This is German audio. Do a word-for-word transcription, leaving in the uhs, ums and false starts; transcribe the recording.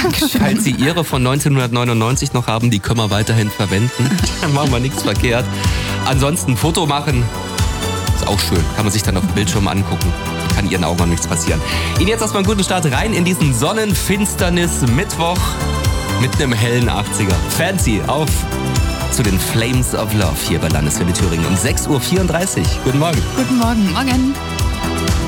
Dankeschön. Falls Sie Ihre von neunzehnhundertneunundneunzig noch haben, die können wir weiterhin verwenden. Dann machen wir nichts verkehrt. Ansonsten Foto machen, ist auch schön. Kann man sich dann auf dem Bildschirm angucken. Kann Ihren Augen auch nichts passieren. Ihnen jetzt erstmal einen guten Start rein in diesen Sonnenfinsternis-Mittwoch mit einem hellen achtziger. Fancy auf zu den Flames of Love hier bei Landeswelle Thüringen um sechs Uhr vierunddreißig. Guten Morgen. Guten Morgen. Morgen.